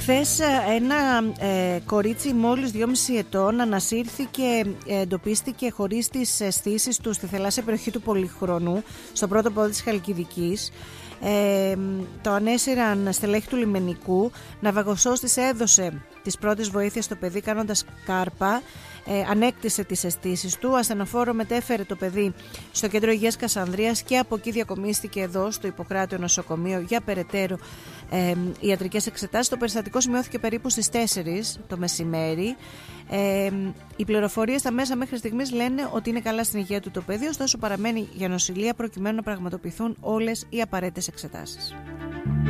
Χθες ένα κορίτσι μόλις 2,5 ετών ανασύρθηκε, εντοπίστηκε χωρίς τις αισθήσεις του στη θαλάσσια περιοχή του Πολυχρονού, στο πρώτο πόδι της Χαλκιδικής. Το ανέσυραν στελέχη του λιμενικού. Ναυαγοσός της έδωσε τις πρώτες βοήθειες στο παιδί κάνοντας κάρπα. Ανέκτησε τις αισθήσεις του. Ασθενοφόρο μετέφερε το παιδί στο Κέντρο Υγείας Κασανδρίας και από εκεί διακομίστηκε εδώ στο Ιπποκράτειο νοσοκομείο για περαιτέρω ιατρικές εξετάσεις. Το περιστατικό σημειώθηκε περίπου στις 4 το μεσημέρι. Οι πληροφορίες στα μέσα μέχρι στιγμής λένε ότι είναι καλά στην υγεία του το παιδί, ωστόσο παραμένει για νοσηλεία προκειμένου να πραγματοποιηθούν όλες οι απαραίτητες εξετάσεις.